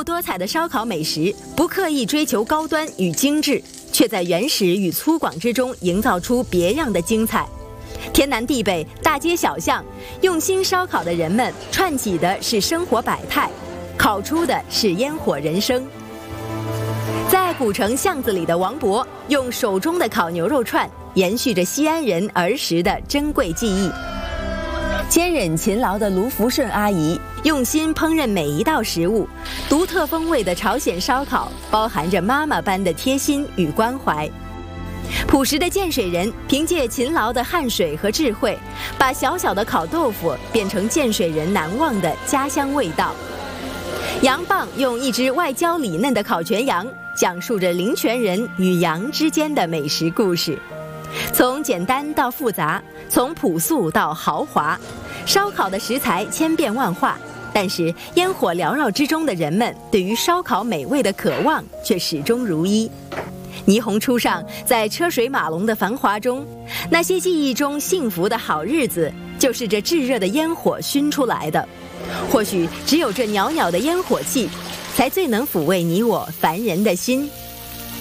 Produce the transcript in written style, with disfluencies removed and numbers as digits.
富多彩的烧烤美食，不刻意追求高端与精致，却在原始与粗犷之中营造出别样的精彩。天南地北，大街小巷，用心烧烤的人们串起的是生活百态，烤出的是烟火人生。在古城巷子里的王伯，用手中的烤牛肉串延续着西安人儿时的珍贵记忆。坚忍勤劳的卢福顺阿姨用心烹饪每一道食物，独特风味的朝鲜烧烤包含着妈妈般的贴心与关怀。朴实的建水人凭借勤劳的汗水和智慧，把小小的烤豆腐变成建水人难忘的家乡味道。羊蚌用一只外焦里嫩的烤全羊，讲述着临泉人与羊之间的美食故事。从简单到复杂，从朴素到豪华，烧烤的食材千变万化，但是烟火缭绕之中的人们对于烧烤美味的渴望却始终如一。霓虹初上，在车水马龙的繁华中，那些记忆中幸福的好日子，就是这炙热的烟火熏出来的。或许只有这袅袅的烟火气，才最能抚慰你我凡人的心。